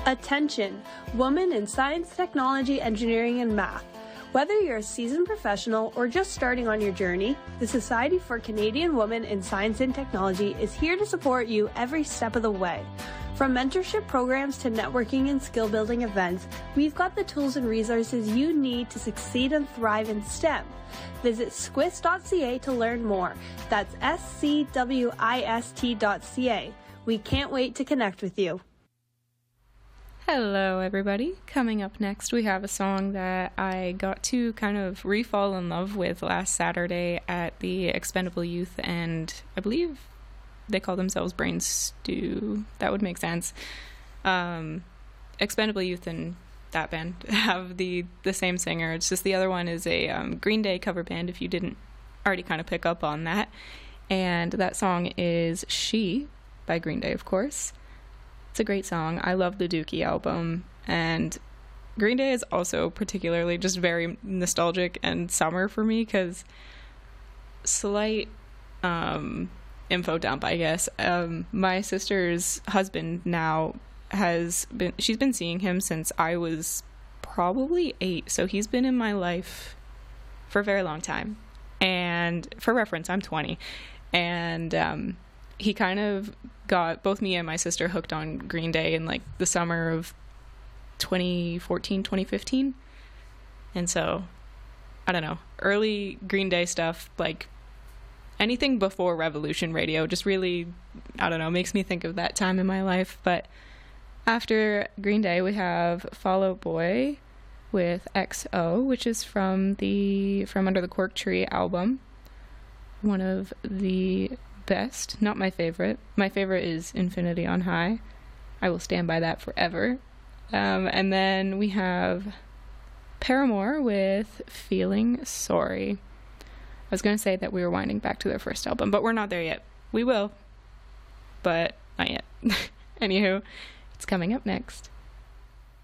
Attention, women in science, technology, engineering, and math. Whether you're a seasoned professional or just starting on your journey, the Society for Canadian Women in Science and Technology is here to support you every step of the way. From mentorship programs to networking and skill-building events, we've got the tools and resources you need to succeed and thrive in STEM. Visit squist.ca to learn more. That's scwist.ca. We can't wait to connect with you. Hello everybody. Coming up next we have a song that I got to kind of re-fall in love with last Saturday at the Expendable Youth, and I believe they call themselves Brain Stew. That would make sense. Expendable Youth and that band have the same singer. It's just the other one is a Green Day cover band, if you didn't already kind of pick up on that. And that song is She by Green Day, of course. It's a great song. I love the Dookie album, and Green Day is also particularly just very nostalgic and summer for me, because slight info dump, I guess. My sister's husband now she's been seeing him since I was probably 8, so he's been in my life for a very long time. And for reference, I'm 20, and he kind of got both me and my sister hooked on Green Day in like the summer of 2014, 2015. And so, I don't know, early Green Day stuff, like anything before Revolution Radio, just really, I don't know, makes me think of that time in my life. But after Green Day, we have Fall Out Boy with XO, which is from Under the Cork Tree album. One of the best, not my favorite. My favorite is Infinity on High. I will stand by that forever. And then we have Paramore with Feeling Sorry. I was going to say that we were winding back to their first album, but we're not there yet. We will, but not yet. Anywho, it's coming up next.